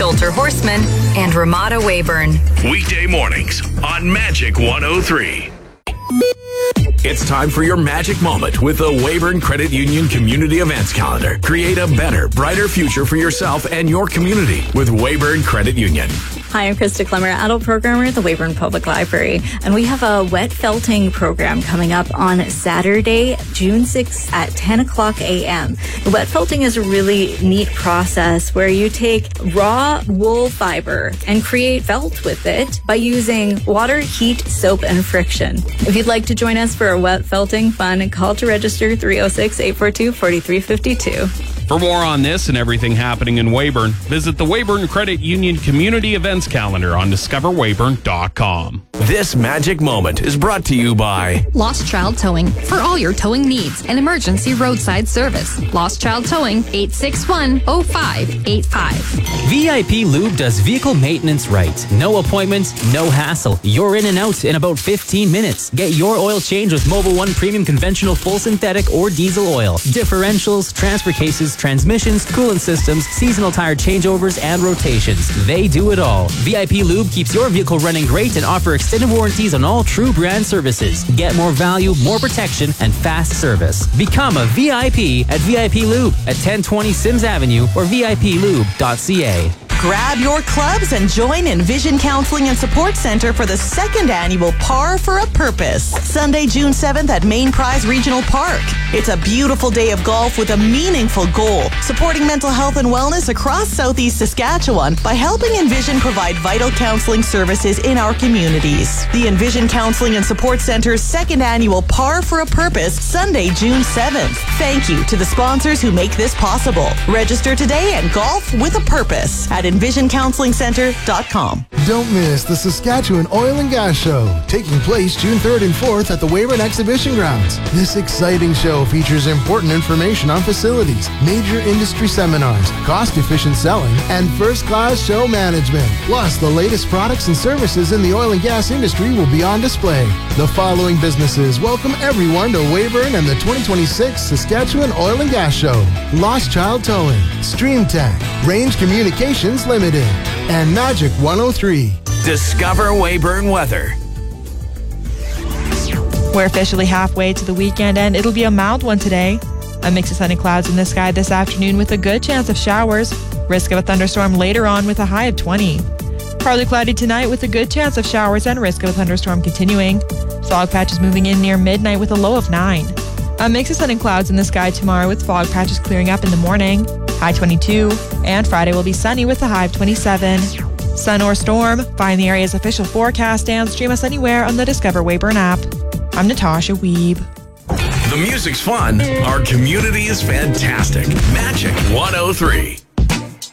Sholter Horseman, and Ramada Weyburn. Weekday mornings on Magic 103. It's time for your magic moment with the Weyburn Credit Union Community Events Calendar. Create a better, brighter future for yourself and your community with Weyburn Credit Union. Hi, I'm Krista Clemmer, adult programmer at the Weyburn Public Library, and we have a wet felting program coming up on Saturday, June 6th at 10 o'clock a.m. The wet felting is a really neat process where you take raw wool fiber and create felt with it by using water, heat, soap, and friction. If you'd like to join us for a wet felting fun, call to register 306-842-4352. For more on this and everything happening in Weyburn, visit the Weyburn Credit Union Community Events Calendar on discoverweyburn.com. This magic moment is brought to you by Lost Child Towing. For all your towing needs and emergency roadside service. Lost Child Towing, 861-0585. VIP Lube does vehicle maintenance right. No appointments, no hassle. You're in and out in about 15 minutes. Get your oil change with Mobil 1 Premium Conventional Full Synthetic or Diesel Oil. Differentials, transfer cases, transmissions, coolant systems, seasonal tire changeovers, and rotations. They do it all. VIP Lube keeps your vehicle running great and offer extended warranties on all true brand services. Get more value, more protection, and fast service. Become a VIP at VIP Lube at 1020 Sims Avenue or VIPLube.ca. Grab your clubs and join Envision Counseling and Support Center for the second annual Par for a Purpose, Sunday, June 7th at Main Prize Regional Park. It's a beautiful day of golf with a meaningful goal, supporting mental health and wellness across Southeast Saskatchewan by helping Envision provide vital counseling services in our communities. The Envision Counseling and Support Center's second annual Par for a Purpose, Sunday, June 7th. Thank you to the sponsors who make this possible. Register today and golf with a purpose at envisioncounselingcenter.com. Don't miss the Saskatchewan Oil and Gas Show, taking place June 3rd and 4th at the Weyburn Exhibition Grounds. This exciting show features important information on facilities, major industry seminars, cost-efficient selling, and first-class show management. Plus, the latest products and services in the oil and gas industry will be on display. The following businesses welcome everyone to Weyburn and the 2026 Saskatchewan Oil and Gas Show. Lost Child Towing, StreamTech, Range Communications Limited, and Magic 103. Discover Weyburn Weather. We're officially halfway to the weekend, and it'll be a mild one today. A mix of sun and clouds in the sky this afternoon with a good chance of showers. Risk of a thunderstorm later on with a high of 20. Partly cloudy tonight with a good chance of showers and risk of a thunderstorm continuing. Fog patches moving in near midnight with a low of 9. A mix of sun and clouds in the sky tomorrow with fog patches clearing up in the morning. High 22. And Friday will be sunny with a high of 27. Sun or storm? Find the area's official forecast and stream us anywhere on the Discover Weyburn app. I'm Natasha Weeb. The music's fun. Our community is fantastic. Magic 103.